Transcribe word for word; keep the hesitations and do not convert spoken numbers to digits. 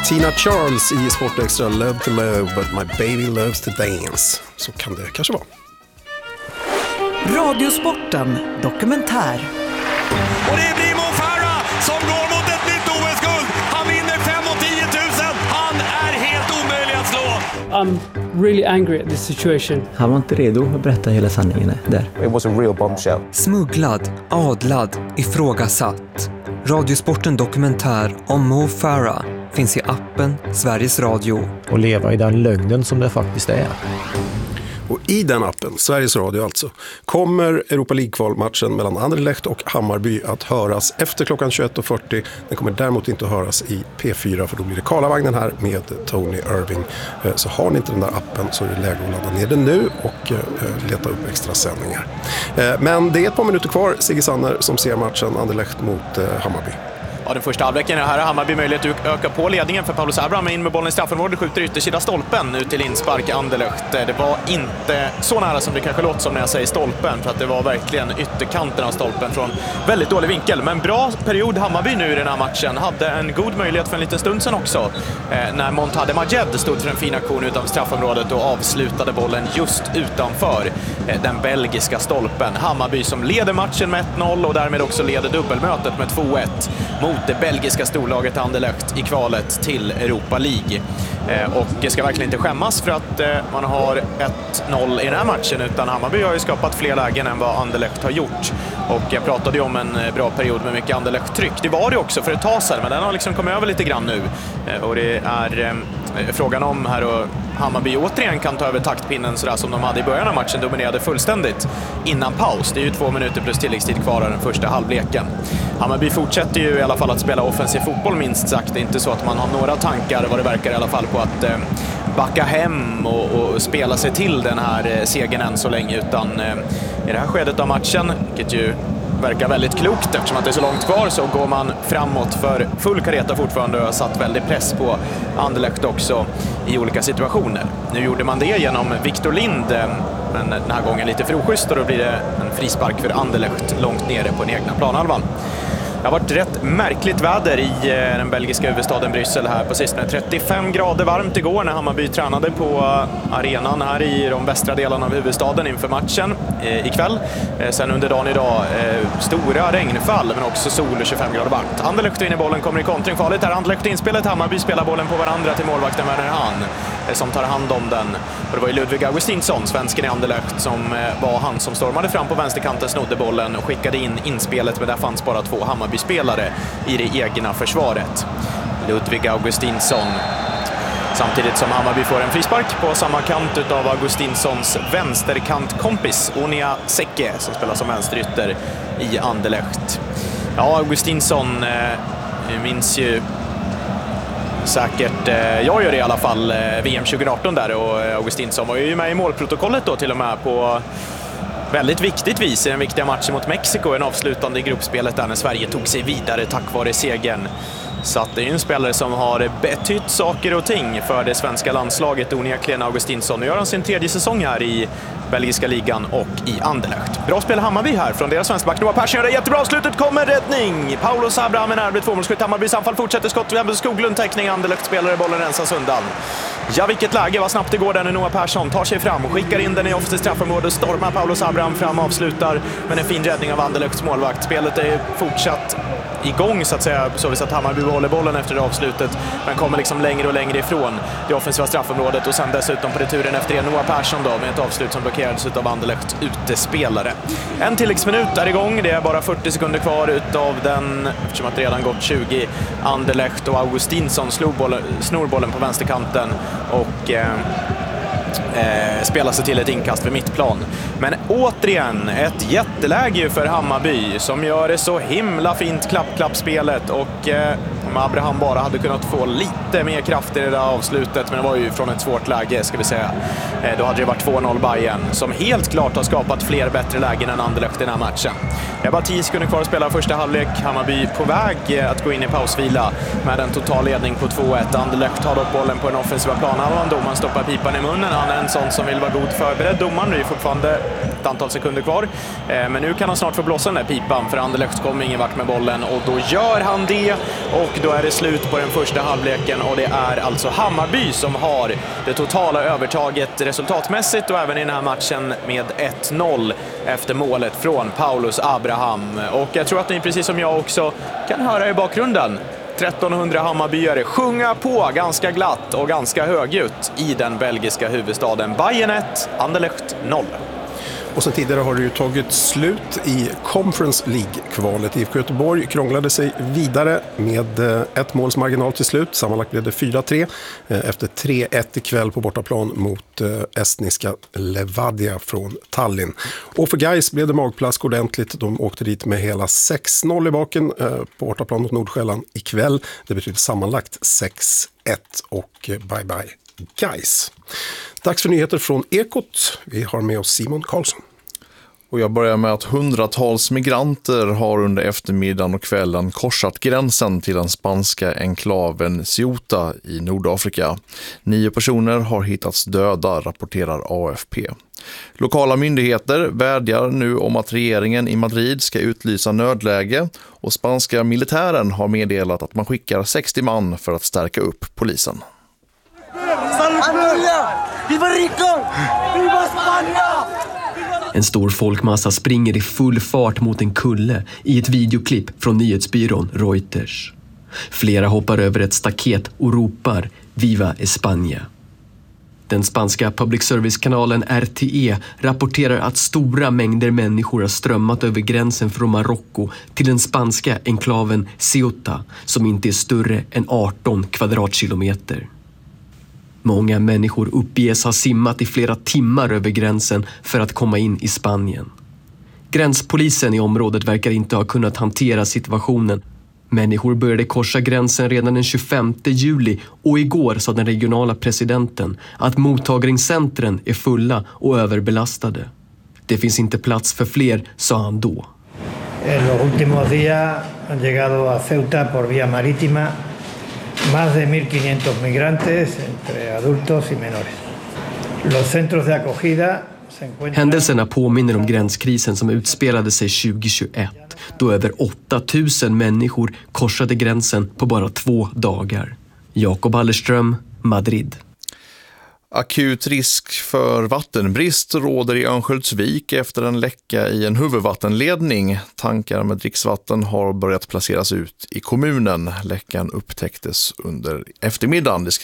Tina Charles i Sport Extra, Love to Love but my baby loves to dance. Så kan det kanske vara. Radiosporten dokumentär. Och det blir Mo Farah som går mot ett nytt O S-guld. Han vinner fem och tio tusen. Han är helt omöjlig att slå. I'm really angry at this situation. Han var inte redo att berätta hela sanningen där. It was a real bombshell. Smugglad, adlad, ifrågasatt. Radiosporten dokumentär om Mo Farah finns i appen Sveriges Radio. Och leva i den lögnen som det faktiskt är. Och i den appen, Sveriges Radio alltså, kommer Europa League-kvalmatchen mellan Anderlecht och Hammarby att höras efter klockan tjugoett och fyrtio. Den kommer däremot inte att höras i P fyra, för då blir det Karlavagnen här med Tony Irving. Så har ni inte den där appen så är det läge att ladda ner den nu och leta upp extra sändningar. Men det är ett par minuter kvar, Sigge Sanner, som ser matchen Anderlecht mot Hammarby. Ja, den första halvleken här har Hammarby möjlighet att öka på ledningen för Paulus Abraham in med bollen i straffområdet, skjuter yttersida stolpen ut till inspark Anderlecht. Det var inte så nära som det kanske låter som när jag säger stolpen, för att det var verkligen ytterkanten av stolpen från väldigt dålig vinkel. Men bra period Hammarby nu i den här matchen. Hade en god möjlighet för en liten stund sedan också när Montade Majed stod för en fin aktion utanför straffområdet och avslutade bollen just utanför den belgiska stolpen. Hammarby som leder matchen med ett noll och därmed också leder dubbelmötet med två ett mot det belgiska storlaget Anderlecht i kvalet till Europa League. Eh, och det ska verkligen inte skämmas för att eh, man har ett noll i den här matchen, utan Hammarby har ju skapat fler lägen än vad Anderlecht har gjort. Och jag pratade ju om en bra period med mycket Anderlecht-tryck. Det var det också för ett tag sedan, men den har liksom kommit över lite grann nu. Eh, och det är eh, frågan om här och Hammarby återigen kan ta över taktpinnen sådär som de hade i början av matchen, dominerade fullständigt innan paus. Det är ju två minuter plus tilläggstid kvar av den första halvleken. Hammarby fortsätter ju i alla fall att spela offensiv fotboll minst sagt. Det är inte så att man har några tankar, vad det verkar i alla fall, på att eh, backa hem och, och spela sig till den här eh, segern än så länge, utan eh, i det här skedet av matchen, vilket ju verkar väldigt klokt eftersom att det är så långt kvar, så går man framåt för full kareta fortfarande och har satt väldigt press på Anderlecht också i olika situationer. Nu gjorde man det genom Victor Lind, men den här gången lite för oschysst, och då blir det en frispark för Anderlecht långt nere på den egna planhalvan. Det har varit rätt märkligt väder i den belgiska huvudstaden Bryssel här på sistone. trettiofem grader varmt igår när Hammarby tränade på arenan här i de västra delarna av huvudstaden inför matchen eh, ikväll. Eh, sen under dagen idag eh, stora regnfall men också sol och tjugofem grader varmt. Anderlecht in i bollen, kommer i kontring farligt här. Anderlecht inspelet, Hammarby spelar bollen på varandra till målvakten Werner Hahn eh, som tar hand om den. Och det var ju Ludvig Augustinsson, svensken i Anderlecht, som eh, var han som stormade fram på vänsterkanten, snodde bollen och skickade in inspelet, men där fanns bara två Hammarby spelare i det egna försvaret. Ludvig Augustinsson. Samtidigt som Hammarby får en frispark på samma kant utav Augustinsons vänsterkantkompis Onia Seke, som spelar som vänsterytter i Anderlecht. Ja, Augustinsson eh, minns ju säkert, eh, jag gör det i alla fall, eh, V M tjugoarton där, och Augustinsson var ju med i målprotokollet då till och med på väldigt viktigt vis i den viktiga matchen mot Mexiko, en avslutande i gruppspelet där när Sverige tog sig vidare tack vare segern. Så att det är ju en spelare som har betytt saker och ting för det svenska landslaget, onekligen Augustinsson. Nu gör han sin tredje säsong här i belgiska ligan och i Anderlecht. Bra spel Hammarby här från deras vänsterback. Noah Persson gör det jättebra, slutet kommer räddning. Paulus Abraham är närmare tvåmålsskytt. Hammarbys anfall fortsätter, skott vid Skoglund, täckning, Anderlecht spelare, bollen rensas undan. Ja, vilket läge, vad snabbt det går där när Noah Persson tar sig fram och skickar in den i offensivt straffområde, stormar Paulus Abraham fram, avslutar, men en fin räddning av Anderlechts målvakt. Spelet är fortsatt igång så att säga, så vi att Hammarby håller bollen efter det avslutet, men kommer liksom längre och längre ifrån det offensiva straffområdet, och sen dessutom på returen efter det Noah Persson då med ett avslut som blockerades av Anderlechts utespelare. En tilläggsminut är igång, det är bara fyrtio sekunder kvar utav den, eftersom att det redan gått tjugo. Anderlecht och Augustinsson slog bollen, snor bollen på vänsterkanten och eh, Eh, spelar sig till ett inkast vid mittplan. Men återigen ett jätteläge för Hammarby som gör det så himla fint klapp-klapp-spelet, och eh, om Abraham bara hade kunnat få lite mer kraft i det där avslutet, men det var ju från ett svårt läge ska vi säga, eh, då hade det varit två noll Bayern, som helt klart har skapat fler bättre lägen än Anderlecht i den här matchen. Det är bara tio sekunder kvar att spela första halvlek. Hammarby på väg att gå in i pausvila med en total ledning på två ett. Anderlecht tar upp bollen på den offensiva planhalvan. Domaren stoppar pipan i munnen. Han är en sån som vill vara god förberedd. Domaren är ju fortfarande ett antal sekunder kvar. Men nu kan han snart få blåsa den där pipan, för Anderlecht kommer ingen vart med bollen och då gör han det, och då är det slut på den första halvleken, och det är alltså Hammarby som har det totala övertaget resultatmässigt och även i den här matchen med ett noll efter målet från Paulus Abraham. Och jag tror att ni precis som jag också kan höra i bakgrunden trettonhundra Hammarbyare sjunga på ganska glatt och ganska högljutt i den belgiska huvudstaden. Bayern ett, Anderlecht noll. Och sen tidigare har det ju tagit slut i Conference League-kvalet. I F K Göteborg krånglade sig vidare med ett måls marginal till slut. Sammanlagt blev det fyra tre efter tre ett ikväll på bortaplan mot estniska Levadia från Tallinn. Och för Gais blev det magplask ordentligt. De åkte dit med hela sex noll i baken på bortaplan mot Nordsjälland ikväll. Det betyder sammanlagt sex ett och bye bye Gais. Dags för nyheter från Ekot. Vi har med oss Simon Karlsson. Och jag börjar med att hundratals migranter har under eftermiddagen och kvällen korsat gränsen till den spanska enklaven Ceuta i Nordafrika. Nio personer har hittats döda, rapporterar A F P. Lokala myndigheter vädjar nu om att regeringen i Madrid ska utlysa nödläge, och spanska militären har meddelat att man skickar sextio man för att stärka upp polisen. En stor folkmassa springer i full fart mot en kulle i ett videoklipp från nyhetsbyrån Reuters. Flera hoppar över ett staket och ropar Viva España. Den spanska public service-kanalen R T E rapporterar att stora mängder människor har strömmat över gränsen från Marocko till den spanska enklaven Ceuta, som inte är större än arton kvadratkilometer. Många människor uppges ha simmat i flera timmar över gränsen för att komma in i Spanien. Gränspolisen i området verkar inte ha kunnat hantera situationen. Människor började korsa gränsen redan den tjugofemte juli, och igår sa den regionala presidenten att mottagningscentren är fulla och överbelastade. Det finns inte plats för fler, sa han då. En los últimos días han llegado a Ceuta por vía marítima más de mil quinientos migrantes entre adultos y menores. Los centros de acogida se encuentran... Händelserna påminner om gränskrisen som utspelade sig tjugohundratjugoett, då över åtta tusen människor korsade gränsen på bara två dagar. Jakob Hallerström, Madrid. Akut risk för vattenbrist råder i Örnsköldsvik efter en läcka i en huvudvattenledning. Tankar med dricksvatten har börjat placeras ut i kommunen. Läckan upptäcktes under eftermiddagen, det